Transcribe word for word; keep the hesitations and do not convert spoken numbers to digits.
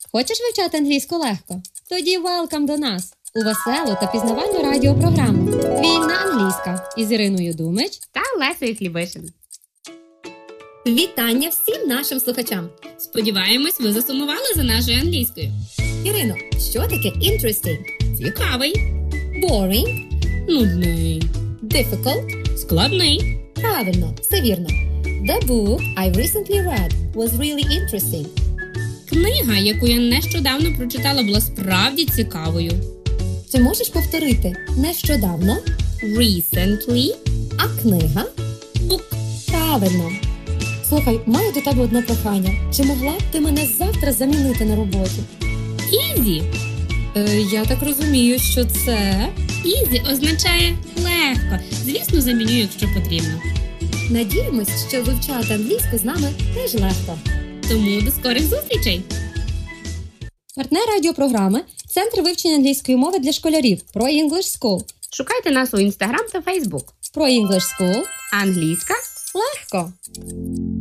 Хочеш вивчати англійську легко? Тоді welcome до нас у веселу та пізнавальну радіопрограму «Вільна англійська» із Іриною Думич та Лесею Хлібишин. Вітання всім нашим слухачам! Сподіваємось, ви засумували за нашою англійською. Ірино, що таке interesting? Цікавий. Boring? Нудний. Difficult? Складний. Правильно, все вірно. The book I recently read was really interesting. Книга, яку я нещодавно прочитала, була справді цікавою. Чи можеш повторити нещодавно? Recently. А книга? Book. Правильно. Слухай, маю до тебе одне прохання. Чи могла б ти мене завтра замінити на роботі? Easy. Е, я так розумію, що це... Easy означає легко. Звісно, заміню, якщо потрібно. Надіємось, що вивчати англійську з нами теж легко. Тому до скорих зустрічей! Партнер радіопрограми – Центр вивчення англійської мови для школярів Pro English School. Шукайте нас у Instagram та Facebook. Pro English School. Англійська Легко!